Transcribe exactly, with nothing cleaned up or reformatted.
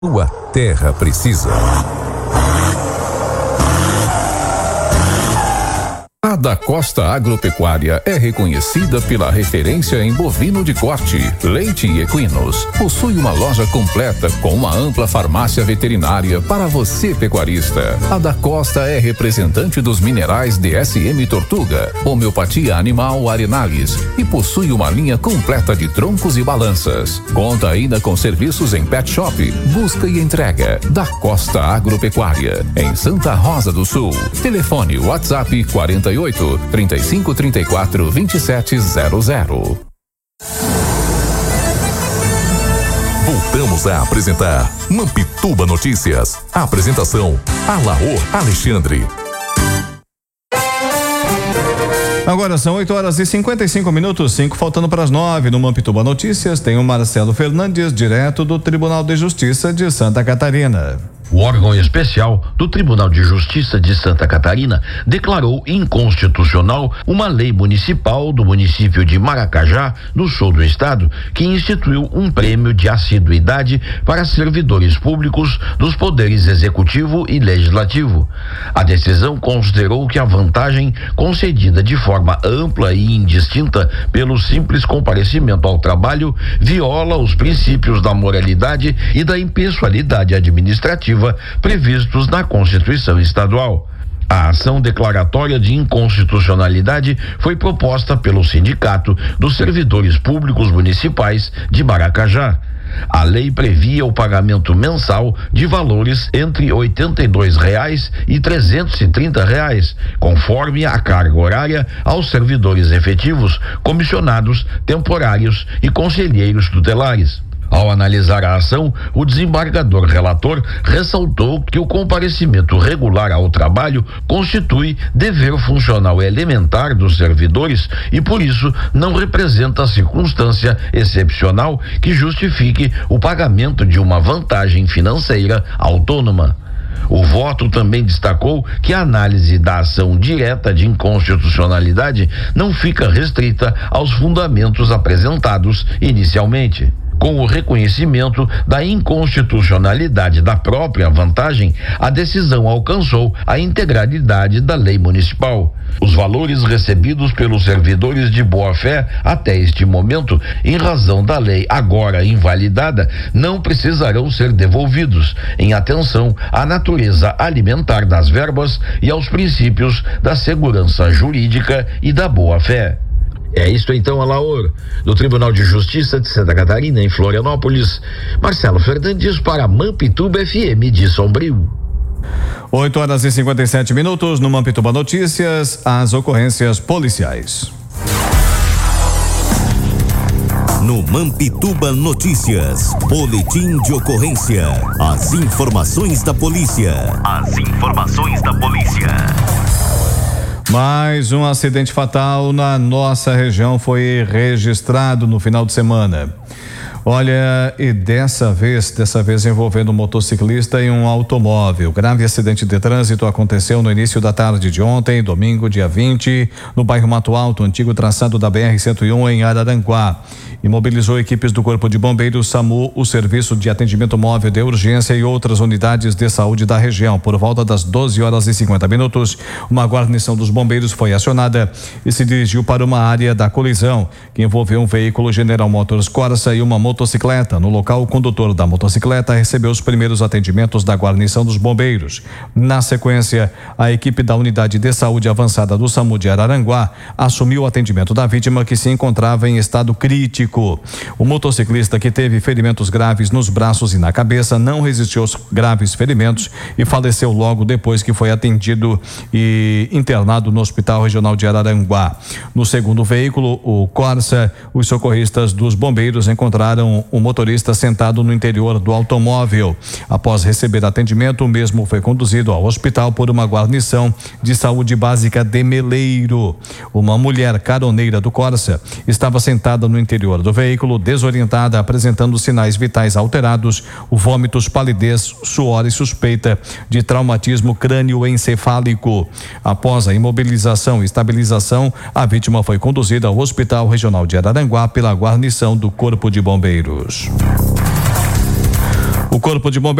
Sua terra precisa. A Da Costa Agropecuária é reconhecida pela referência em bovino de corte, leite e equinos. Possui uma loja completa com uma ampla farmácia veterinária para você pecuarista. A Da Costa é representante dos minerais D S M Tortuga, homeopatia animal Arenales e possui uma linha completa de troncos e balanças. Conta ainda com serviços em pet shop, busca e entrega. Da Costa Agropecuária, em Santa Rosa do Sul. Telefone WhatsApp quarenta e oito, trinta e cinco, trinta e quatro, vinte e sete zero zero. Voltamos a apresentar Mampituba Notícias. A apresentação: Alaor Alexandre. Agora são oito horas e cinquenta e cinco minutos, cinco faltando para as nove. No Mampituba Notícias tem o Marcelo Fernandes, direto do Tribunal de Justiça de Santa Catarina. O órgão especial do Tribunal de Justiça de Santa Catarina declarou inconstitucional uma lei municipal do município de Maracajá, no sul do estado, que instituiu um prêmio de assiduidade para servidores públicos dos poderes executivo e legislativo. A decisão considerou que a vantagem concedida de forma ampla e indistinta pelo simples comparecimento ao trabalho viola os princípios da moralidade e da impessoalidade administrativa previstos na Constituição Estadual. A ação declaratória de inconstitucionalidade foi proposta pelo Sindicato dos Servidores Públicos Municipais de Maracajá. A lei previa o pagamento mensal de valores entre oitenta e dois reais e trezentos e trinta reais, conforme a carga horária aos servidores efetivos, comissionados, temporários e conselheiros tutelares. Ao analisar a ação, o desembargador relator ressaltou que o comparecimento regular ao trabalho constitui dever funcional elementar dos servidores e, por isso, não representa circunstância excepcional que justifique o pagamento de uma vantagem financeira autônoma. O voto também destacou que a análise da ação direta de inconstitucionalidade não fica restrita aos fundamentos apresentados inicialmente. Com o reconhecimento da inconstitucionalidade da própria vantagem, a decisão alcançou a integralidade da lei municipal. Os valores recebidos pelos servidores de boa-fé até este momento, em razão da lei agora invalidada, não precisarão ser devolvidos, em atenção à natureza alimentar das verbas e aos princípios da segurança jurídica e da boa-fé. É isto então, Alaor, do Tribunal de Justiça de Santa Catarina, em Florianópolis. Marcelo Fernandes para Mampituba F M de Sombrio. oito horas e cinquenta e sete minutos no Mampituba Notícias, as ocorrências policiais. No Mampituba Notícias, boletim de ocorrência. As informações da polícia. As informações da polícia. Mais um acidente fatal na nossa região foi registrado no final de semana. Olha, e dessa vez, dessa vez envolvendo um motociclista e um automóvel. Grave acidente de trânsito aconteceu no início da tarde de ontem, domingo, dia vinte, no bairro Mato Alto, antigo traçado da B R cento e um em Araranguá. Imobilizou equipes do Corpo de Bombeiros, SAMU, o Serviço de Atendimento Móvel de Urgência e outras unidades de saúde da região. Por volta das doze horas e cinquenta minutos, uma guarnição dos bombeiros foi acionada e se dirigiu para uma área da colisão, que envolveu um veículo General Motors Corsa e uma motocicleta. No local, o condutor da motocicleta recebeu os primeiros atendimentos da guarnição dos bombeiros. Na sequência, a equipe da Unidade de Saúde Avançada do SAMU de Araranguá assumiu o atendimento da vítima, que se encontrava em estado crítico. O motociclista, que teve ferimentos graves nos braços e na cabeça, não resistiu aos graves ferimentos e faleceu logo depois que foi atendido e internado no Hospital Regional de Araranguá. No segundo veículo, o Corsa, os socorristas dos bombeiros encontraram o motorista sentado no interior do automóvel. Após receber atendimento, o mesmo foi conduzido ao hospital por uma guarnição de saúde básica de Meleiro. Uma mulher caroneira do Corsa estava sentada no interior do veículo, desorientada, apresentando sinais vitais alterados, vômitos, palidez, suor e suspeita de traumatismo crânioencefálico. Após a imobilização e estabilização, a vítima foi conduzida ao Hospital Regional de Araranguá pela guarnição do Corpo de Bombeiros. O Corpo de Bombeiros